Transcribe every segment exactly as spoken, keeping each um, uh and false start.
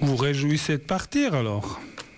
Vous réjouissez de partir alors?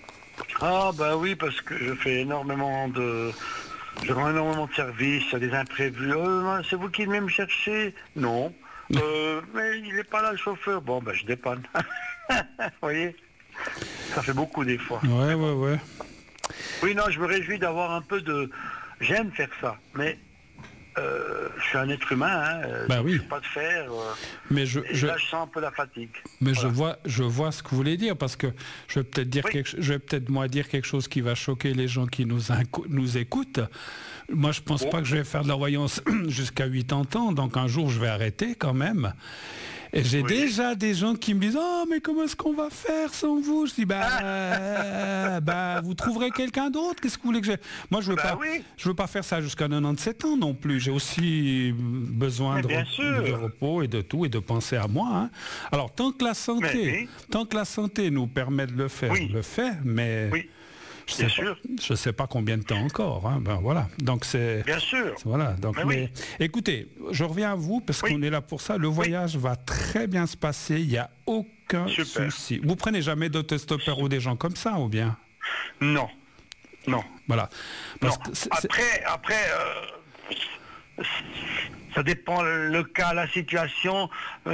Ah bah oui, parce que je fais énormément de... Je rends énormément de services, il y a des imprévus. Euh, c'est vous qui venez me chercher? Non. Euh, mais il n'est pas là le chauffeur. Bon, ben je dépanne. Vous voyez? Ça fait beaucoup des fois. Ouais, ouais, ouais. Oui, non, je me réjouis d'avoir un peu de... J'aime faire ça, mais euh, je suis un être humain, hein, bah donc oui. je suis pas de fer. Euh, mais je, et je... là, je sens un peu la fatigue. Mais voilà. je vois, je vois ce que vous voulez dire, parce que je vais peut-être dire oui. quelque, je vais peut-être moi dire quelque chose qui va choquer les gens qui nous, nous écoutent. Moi, je pense oh. pas que je vais faire de la voyance jusqu'à quatre-vingts ans, donc un jour je vais arrêter quand même. Et j'ai oui. déjà des gens qui me disent « Oh, mais comment est-ce qu'on va faire sans vous ?» Je dis bah, euh, bah, vous trouverez quelqu'un d'autre. Qu'est-ce que vous voulez que j'ai ?» Moi, je veux bah pas, oui. je veux pas faire ça jusqu'à quatre-vingt-dix-sept ans non plus. J'ai aussi besoin de, re- de repos et de tout et de penser à moi. Hein. Alors, tant que la santé, oui. tant que la santé nous permet de le faire, oui. je le fais, mais... Oui. Je sais, pas, je sais pas combien de temps encore. Hein. Ben voilà. Donc c'est. Bien sûr. Voilà. Donc, mais, mais oui. Écoutez, je reviens à vous parce oui. qu'on est là pour ça. Le voyage oui. va très bien se passer. Il n'y a aucun Super. souci. Vous prenez jamais d'autostoppeur ou des gens comme ça, ou bien? Non. Non. Voilà. Parce non. Que c'est, après, c'est... après. Euh... Ça dépend le cas, la situation.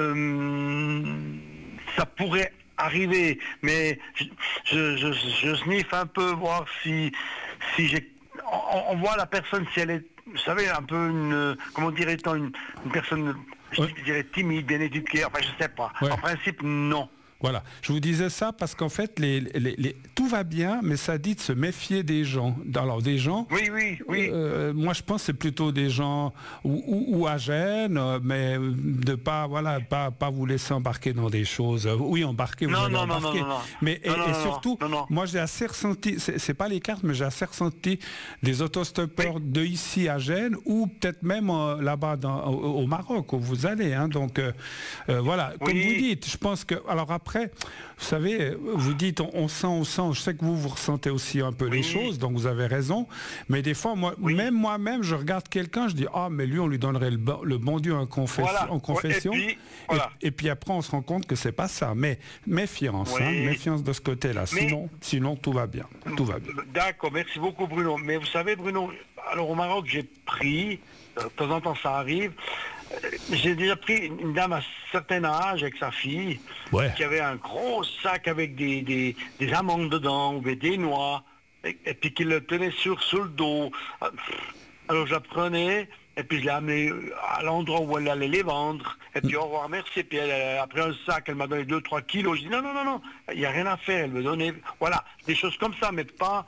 Euh... Ça pourrait arriver, mais je, je, je, je sniffe un peu, voir si, si j'ai... On, on voit la personne, si elle est, vous savez, un peu une... Comment dirait-on, une, une personne, je ouais. dirais, timide, bien éduquée, enfin, je sais pas. Ouais. En principe, non. Voilà, je vous disais ça parce qu'en fait, les, les, les, tout va bien, mais ça dit de se méfier des gens. Alors, des gens... Oui, oui, oui. Euh, moi, je pense que c'est plutôt des gens ou, ou, ou à gêne, mais de pas, voilà, pas, pas vous laisser embarquer dans des choses. Oui, embarquer, vous non, allez non, embarquer. Non, non, non. Mais, non, et, non, et non, surtout, non, non. moi, j'ai assez ressenti, c'est, c'est pas les cartes, mais j'ai assez ressenti des autostoppeurs oui. de ici à Gênes ou peut-être même euh, là-bas dans, au, au Maroc où vous allez. Hein, donc, euh, euh, voilà, oui. comme vous dites, je pense que... Alors après... Vous savez, vous dites on, on sent, on sent, je sais que vous, vous ressentez aussi un peu oui. les choses, donc vous avez raison, mais des fois, moi, oui. même moi-même, je regarde quelqu'un, je dis, ah, mais lui, on lui donnerait le, bon, le bon Dieu en, confession, voilà. en confession, et puis, voilà. et, et puis après, on se rend compte que c'est pas ça, mais méfiance, oui. hein, méfiance de ce côté-là, mais, sinon, sinon, tout va bien, tout va bien. D'accord, merci beaucoup Bruno, mais vous savez Bruno, alors au Maroc, j'ai pris, de temps en temps ça arrive, j'ai déjà pris une dame à certain âge avec sa fille ouais. qui avait un gros sac avec des, des, des amandes dedans ou des noix et, et puis qui le tenait sur, sur le dos. Alors je la prenais et puis je l'ai amenée à l'endroit où elle allait les vendre et puis au revoir, merci. Et puis elle, elle a pris un sac, elle m'a donné deux trois kilos. Je dis non, non, non, non, il n'y a rien à faire, elle me donnait, voilà, des choses comme ça, mais pas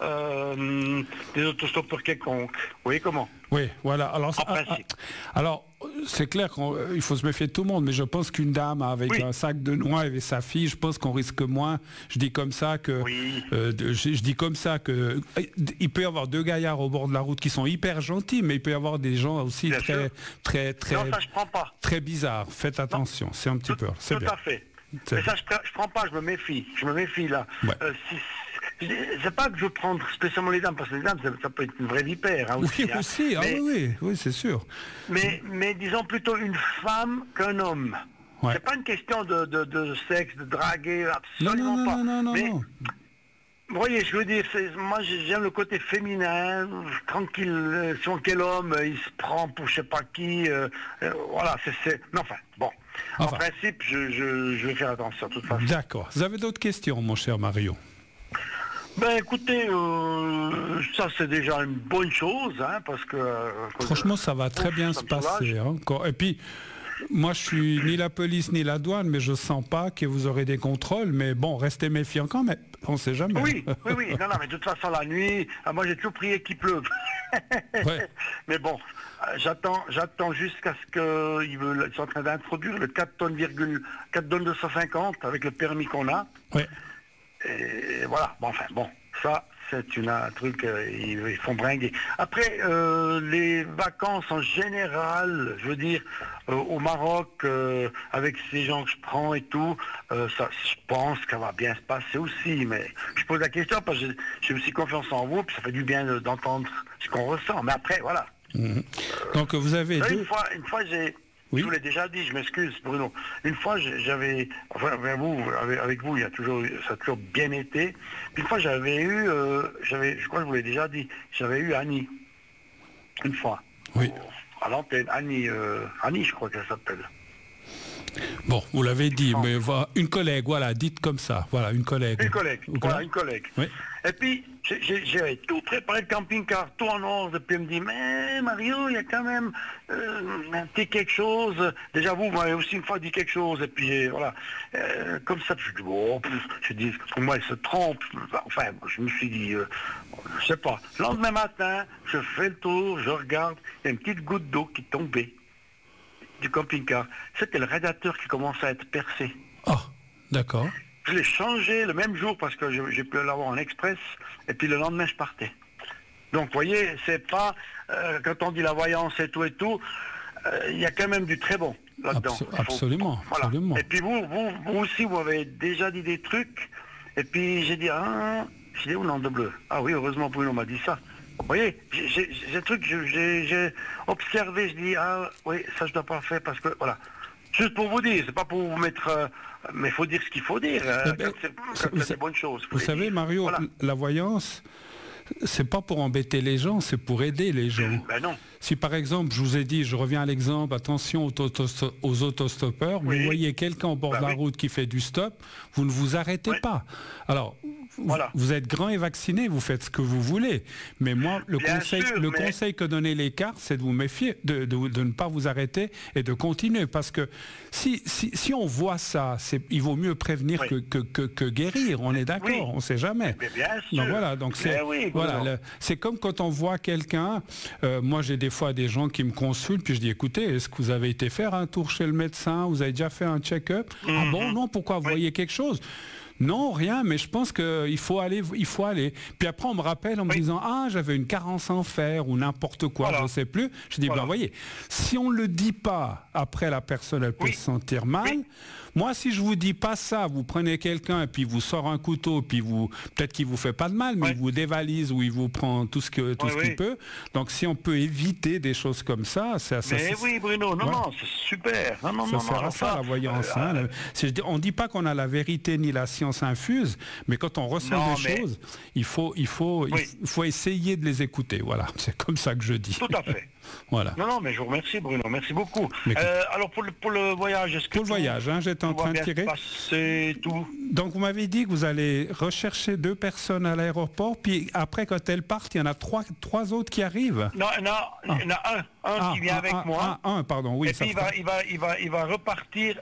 euh, des autostoppeurs quelconques. Vous voyez comment? Oui, voilà. Alors, ah, ah, alors c'est clair qu'il faut se méfier de tout le monde, mais je pense qu'une dame avec oui. un sac de noix et sa fille, je pense qu'on risque moins. Je dis comme ça que, oui. euh, je, je dis comme ça que, il peut y avoir deux gaillards au bord de la route qui sont hyper gentils, mais il peut y avoir des gens aussi bien très, sûr. très, très, non, ça, je prends pas. très bizarres. Faites attention, non. c'est un petit tout, peu. C'est tout bien. à fait. C'est mais ça, je, je prends pas, je me méfie. Je me méfie là. Ouais. Euh, si, c'est pas que je veux prendre spécialement les dames, parce que les dames, ça, ça peut être une vraie vipère. Hein, aussi, oui, hein. aussi, ah, mais, oui, oui, oui, c'est sûr. Mais, mais disons plutôt une femme qu'un homme. Ouais. C'est pas une question de, de, de sexe, de draguer, absolument non, non, pas. Non, non, non, mais, non. Vous voyez, je veux dire, c'est, moi j'aime le côté féminin, tranquille, euh, si on quel homme, euh, il se prend pour je sais pas qui, euh, euh, voilà, c'est, c'est... Mais enfin, bon. Enfin. En principe, je, je, je vais faire attention, de toute façon. D'accord. Vous avez d'autres questions, mon cher Mario? Ben écoutez, euh, ça c'est déjà une bonne chose, hein, parce que... Euh, Franchement, ça va très ouf, bien se passer. Hein, encore. Et puis, moi je suis ni la police ni la douane, mais je sens pas que vous aurez des contrôles, mais bon, restez méfiants quand même, on ne sait jamais. Oui, oui, oui, non, non, mais de toute façon la nuit, moi j'ai toujours prié qu'il pleuve. Ouais. Mais bon, j'attends, j'attends jusqu'à ce qu'ils ils sont en train d'introduire le quatre tonnes, quatre tonnes deux cent cinquante avec le permis qu'on a. Ouais. Et voilà, bon, enfin, bon, ça, c'est une, un truc, euh, ils, ils font bringuer. Après, euh, les vacances en général, je veux dire, euh, au Maroc, euh, avec ces gens que je prends et tout, euh, ça, je pense que ça va bien se passer aussi, mais je pose la question parce que j'ai aussi confiance en vous, puis ça fait du bien de, d'entendre ce qu'on ressent. Mais après, voilà. Mmh. Donc, vous avez là, deux... Une fois, une fois j'ai... Oui. Je vous l'ai déjà dit, je m'excuse Bruno. Une fois j'avais, enfin avec vous, avec vous, il y a toujours, ça a toujours bien été. Puis une fois j'avais eu, euh, j'avais, je crois que je vous l'ai déjà dit, j'avais eu Annie. Une fois. Oui. À l'antenne, Annie, euh, Annie, je crois qu'elle s'appelle. Bon, vous l'avez dit, mais voilà, une collègue, voilà, dites comme ça, voilà, une collègue. Une collègue, okay. voilà, une collègue. Oui. Et puis, j'ai tout préparé le camping-car, tout en ordre, et puis elle me dit, mais Mario, il y a quand même euh, un petit quelque chose. Déjà, vous, vous m'avez aussi une fois dit quelque chose, et puis voilà. Euh, comme ça, je dis, oh, je dis, pour moi, elle se trompe. Enfin, je me suis dit, euh, je sais pas. Le lendemain matin, je fais le tour, je regarde, il y a une petite goutte d'eau qui tombait du camping-car. C'était le radiateur qui commençait à être percé. Ah, d'accord. Je l'ai changé le même jour parce que j'ai pu l'avoir en express, et puis le lendemain je partais. Donc vous voyez, c'est pas, euh, quand on dit la voyance et tout et tout, il euh, y a quand même du très bon là-dedans. Abso absolument, voilà. absolument. Et puis vous, vous, vous aussi, vous avez déjà dit des trucs, et puis j'ai dit, ah, j'ai dit, oh non, de bleu. Ah oui, heureusement Bruno m'a dit ça. Vous voyez, j'ai des trucs, j'ai observé, je dis, ah oui, ça je dois pas faire parce que, voilà. Juste pour vous dire, c'est pas pour vous mettre... Euh, mais il faut dire ce qu'il faut dire, euh, ben, quand c'est des bonnes choses. Vous savez, dire. Mario, voilà. La voyance, c'est pas pour embêter les gens, c'est pour aider les gens. Ben non. Si par exemple, je vous ai dit, je reviens à l'exemple, attention aux, auto aux autostoppeurs, oui. Vous voyez quelqu'un au bord ben de la oui. route qui fait du stop, vous ne vous arrêtez oui. pas. Alors, voilà. vous êtes grand et vacciné, vous faites ce que vous voulez. Mais moi, le, conseil, sûr, le mais... conseil que donnait les cartes, c'est de vous méfier, de, de, de ne pas vous arrêter et de continuer. Parce que si, si, si on voit ça, il vaut mieux prévenir oui. que, que, que, que guérir. On est d'accord, oui. on ne sait jamais. Mais bien sûr. Donc voilà, donc c'est oui, voilà, c'est comme quand on voit quelqu'un, euh, moi j'ai des fois des gens qui me consultent, puis je dis, écoutez, est-ce que vous avez été faire un tour chez le médecin, vous avez déjà fait un check-up? Mm-hmm. Ah bon, non, pourquoi, vous oui. voyez quelque chose? Non, rien, mais je pense qu'il faut aller, il faut aller. Puis après, on me rappelle en me oui. disant, ah, j'avais une carence en fer ou n'importe quoi, voilà. je ne sais plus. Je dis, voilà. ben voyez, si on ne le dit pas, après la personne, elle peut oui. se sentir mal. Oui. Moi, si je vous dis pas ça, vous prenez quelqu'un et puis vous sort un couteau, puis vous, peut-être qu'il vous fait pas de mal, mais oui. il vous dévalise ou il vous prend tout ce que tout oui, ce qu'il oui. peut. Donc, si on peut éviter des choses comme ça, ça. ça mais oui, Bruno, non, ouais. non, c'est super. Non, non, ça non, sert non, à ça, ça la voyance. Euh, hein, euh, le, on dit pas qu'on a la vérité ni la science infuse, mais quand on ressent non, des mais... choses, il faut, il faut, oui. il faut essayer de les écouter. Voilà, c'est comme ça que je dis. Tout à fait. Voilà. Non, non, mais je vous remercie, Bruno. Merci beaucoup. Euh, alors, pour le, pour le voyage, est-ce que... Pour le voyage, hein, j'étais en train de tirer. Passer, tout. Donc, vous m'avez dit que vous allez rechercher deux personnes à l'aéroport, puis après, quand elles partent, il y en a trois, trois autres qui arrivent. Non, non, ah. il y en a un, un ah, qui vient ah, avec ah, moi. Ah, un, pardon, oui. Et puis, il va, il, va, il, va, il va repartir